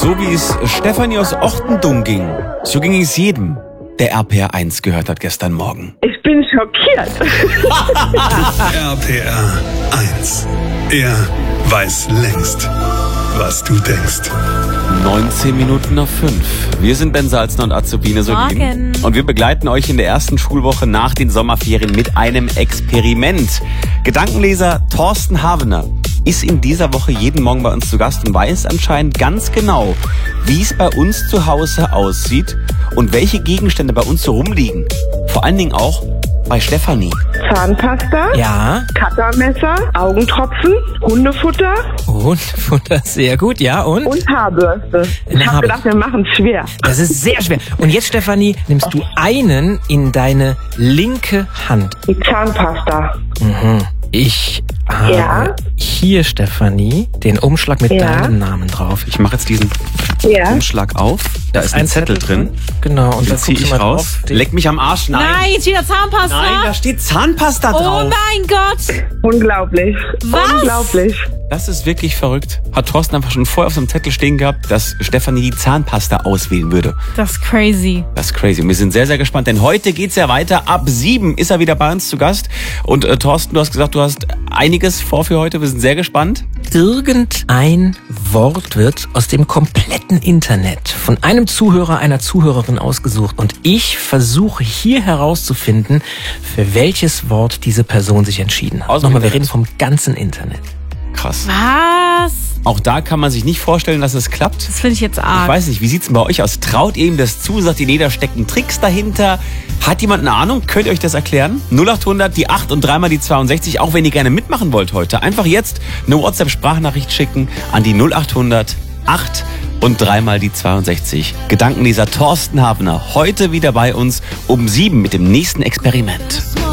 So wie es Stefanie aus Ochtendung ging, so ging es jedem, der RPR 1 gehört hat gestern Morgen. Ich bin schockiert. RPR 1. Er weiß längst, was du denkst. 19 Minuten nach 5. Wir sind Ben Salzner und Azubine Solin. Und wir begleiten euch in der ersten Schulwoche nach den Sommerferien mit einem Experiment. Gedankenleser Thorsten Havener ist in dieser Woche jeden Morgen bei uns zu Gast und weiß anscheinend ganz genau, wie es bei uns zu Hause aussieht und welche Gegenstände bei uns so rumliegen. Vor allen Dingen auch bei Stefanie. Zahnpasta, Ja, Cuttermesser, Augentropfen, Hundefutter Hundefutter, sehr gut, ja, und? Haarbürste. Ich Eine habe gedacht, wir machen es schwer. Das ist sehr schwer. Und jetzt, Stefanie, nimmst du einen in deine linke Hand. Die Zahnpasta. Ich habe hier, Stefanie, den Umschlag mit deinem Namen drauf. Ich mache jetzt diesen Ja. Umschlag auf. Da ist ein Zettel drin. Genau, und Den dann ziehe guckst du ich mal raus. drauf. Leck mich am Arsch. Nein. Nein, jetzt wieder Zahnpasta. Nein, da steht Zahnpasta Oh drauf. mein Gott. Unglaublich. Was? Unglaublich. Das ist wirklich verrückt. Hat Thorsten einfach schon vorher auf seinem Zettel stehen gehabt, dass Stefanie die Zahnpasta auswählen würde. Das ist crazy. Das ist crazy. Und wir sind sehr, sehr gespannt, denn heute geht's ja weiter. Ab 7 ist er wieder bei uns zu Gast. Und Thorsten, du hast gesagt, du hast einiges vor für heute. Wir sind sehr gespannt. Irgendein Wort wird aus dem kompletten Internet von einem Zuhörer, einer Zuhörerin ausgesucht. Und ich versuche hier herauszufinden, für welches Wort diese Person sich entschieden hat. Aus dem Nochmal, wir Internet. reden vom ganzen Internet. Krass. Was? Auch da kann man sich nicht vorstellen, dass es klappt. Das finde ich jetzt Ich arg. weiß nicht, wie sieht's denn bei euch aus? Traut ihr ihm das zu? Sagt ihr, nee, da stecken Tricks dahinter? Hat jemand eine Ahnung? Könnt ihr euch das erklären? 0800, die 8 und dreimal die 62, auch wenn ihr gerne mitmachen wollt heute. Einfach jetzt eine WhatsApp-Sprachnachricht schicken an die 0800 8 und dreimal die 62. Gedankenleser Thorsten Havener heute wieder bei uns um 7 mit dem nächsten Experiment.